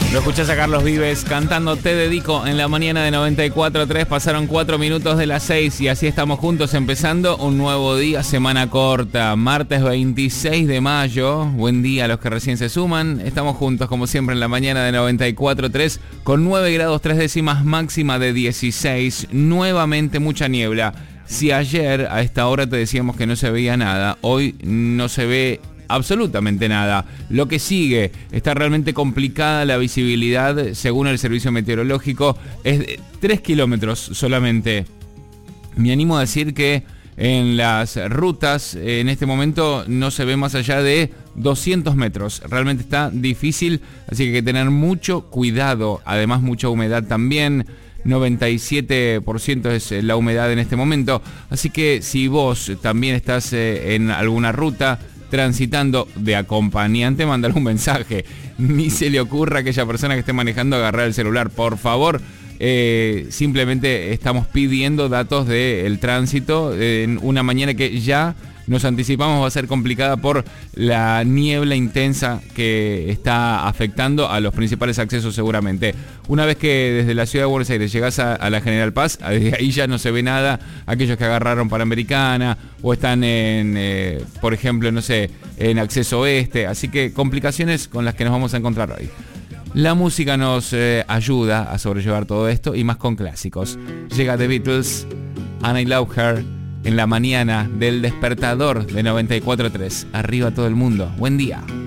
Lo escuchás a Carlos Vives cantando Te Dedico en la mañana de 94.3. Pasaron 4 minutos de las 6 y así estamos juntos empezando un nuevo día, semana corta, martes 26 de mayo. Buen día a los que recién se suman. Estamos juntos como siempre en la mañana de 94.3 con 9 grados 3 décimas, máxima de 16. Nuevamente mucha niebla. Si ayer a esta hora te decíamos que no se veía nada, hoy no se ve absolutamente nada. Lo que sigue, está realmente complicada la visibilidad, según el servicio meteorológico, es de 3 kilómetros solamente. Me animo a decir que en las rutas en este momento no se ve más allá de 200 metros. Realmente está difícil, así que hay que tener mucho cuidado. Además, mucha humedad también. 97% es la humedad en este momento. Así que si vos también estás en alguna ruta transitando de acompañante, mandale un mensaje. Ni se le ocurra a aquella persona que esté manejando agarrar el celular, por favor. Simplemente estamos pidiendo datos del tránsito en una mañana que ya nos anticipamos va a ser complicada por la niebla intensa que está afectando a los principales accesos seguramente. Una vez que desde la ciudad de Buenos Aires llegás a la General Paz, desde ahí ya no se ve nada. Aquellos que agarraron Panamericana o están en, por ejemplo, no sé, en acceso oeste. Así que complicaciones con las que nos vamos a encontrar hoy. La música nos ayuda a sobrellevar todo esto y más con clásicos. Llega The Beatles, And I Love Her, en la mañana del despertador de 94.3. Arriba todo el mundo. Buen día.